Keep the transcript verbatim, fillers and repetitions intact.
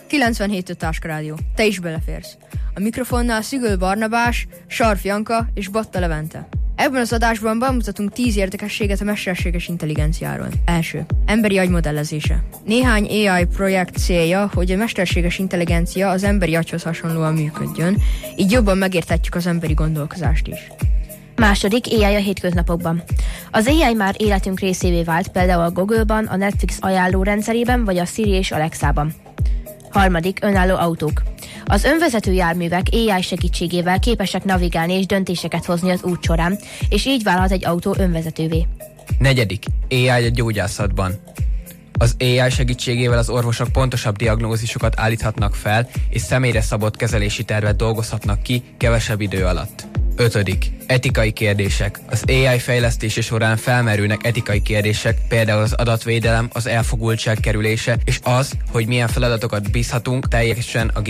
kilencvenhét öt Táska Rádió. Te is beleférsz. A mikrofonnál Szügöl Barnabás, Sarf Janka és Batta Levente. Ebben az adásban bemutatunk tíz érdekességet a mesterséges intelligenciáról. Első. Emberi agy modellezése. Néhány á i projekt célja, hogy a mesterséges intelligencia az emberi agyhoz hasonlóan működjön, így jobban megérthetjük az emberi gondolkozást is. Második, á i a hétköznapokban. Az á i már életünk részévé vált, például a Google-ban, a Netflix ajánlórendszerében, vagy a Siri és Alexában. Harmadik, önálló autók. Az önvezető járművek á i segítségével képesek navigálni és döntéseket hozni az út során, és így válhat egy autó önvezetővé. Negyedik, á i a gyógyászatban. Az á i segítségével az orvosok pontosabb diagnózisokat állíthatnak fel, és személyre szabott kezelési tervet dolgozhatnak ki kevesebb idő alatt. Ötödik. Etikai kérdések. Az á i fejlesztése során felmerülnek etikai kérdések, például az adatvédelem, az elfogultság kerülése, és az, hogy milyen feladatokat bízhatunk teljesen a